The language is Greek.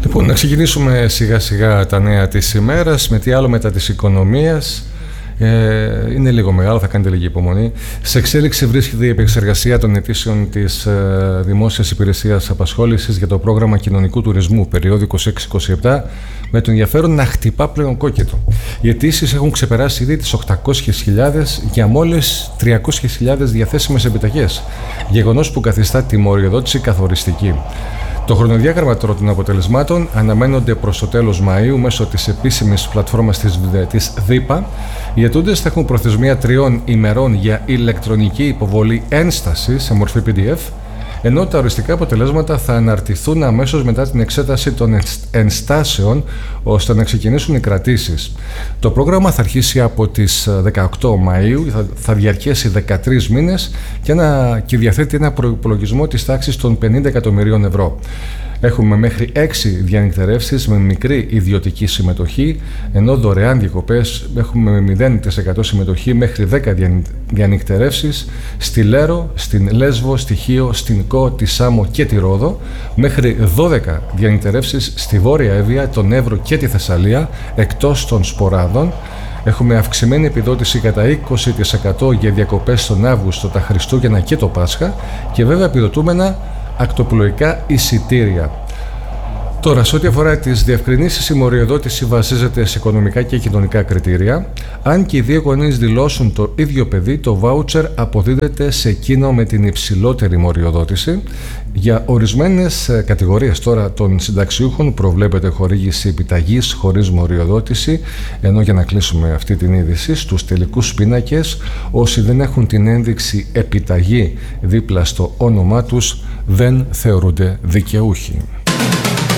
Λοιπόν, να ξεκινήσουμε σιγά σιγά τα νέα της ημέρας. Με τι άλλο μετά της οικονομίας. Είναι λίγο μεγάλο, θα κάνετε λίγη υπομονή. Σε εξέλιξη βρίσκεται η επεξεργασία των αιτήσεων της Δημόσιας Υπηρεσίας Απασχόλησης για το πρόγραμμα κοινωνικού τουρισμού περίοδου 26-27, με το ενδιαφέρον να χτυπά πλέον κόκκιτο. Οι αιτήσεις έχουν ξεπεράσει ήδη τις 800.000 για μόλις 300.000 διαθέσιμες επιταγές, γεγονός που καθιστά τη μοριοδότηση καθοριστική. Το χρονοδιάγραμμα τώρα των αποτελεσμάτων αναμένονται προς το τέλος Μαΐου μέσω της επίσημης πλατφόρμας της ΔΥΠΑ. Οι αιτούντες θα έχουν προθεσμία 3 ημερών για ηλεκτρονική υποβολή ένσταση σε μορφή PDF, ενώ τα οριστικά αποτελέσματα θα αναρτηθούν αμέσως μετά την εξέταση των ενστάσεων, ώστε να ξεκινήσουν οι κρατήσεις. Το πρόγραμμα θα αρχίσει από τις 18 Μαΐου, θα διαρκέσει 13 μήνες και διαθέτει ένα προϋπολογισμό της τάξης των 50 εκατομμυρίων ευρώ. Έχουμε μέχρι 6 διανυκτερεύσεις με μικρή ιδιωτική συμμετοχή, ενώ δωρεάν διακοπές έχουμε με 0% συμμετοχή μέχρι 10 διανυκτερεύσεις στη Λέρο, στην Λέσβο, στη Χίο, στην Κο, τη Σάμο και τη Ρόδο, μέχρι 12 διανυκτερεύσεις στη Βόρεια Εύβοια, τον Εύρο και τη Θεσσαλία, εκτός των Σποράδων. Έχουμε αυξημένη επιδότηση κατά 20% για διακοπές τον Αύγουστο, τα Χριστούγεννα και το Πάσχα, και βέβαια επιδοτούμενα ακτοπλοϊκά εισιτήρια. Τώρα, σε ό,τι αφορά τις διευκρινήσεις, η μοριοδότηση βασίζεται σε οικονομικά και κοινωνικά κριτήρια. Αν και οι δύο γονείς δηλώσουν το ίδιο παιδί, το βάουτσερ αποδίδεται σε εκείνο με την υψηλότερη μοριοδότηση. Για ορισμένες κατηγορίες τώρα των συνταξιούχων προβλέπεται χορήγηση επιταγής χωρίς μοριοδότηση, ενώ για να κλείσουμε αυτή την είδηση, στους τελικούς πίνακες, όσοι δεν έχουν την ένδειξη επιταγή δίπλα στο όνομά τους δεν θεωρούνται δικαιούχοι.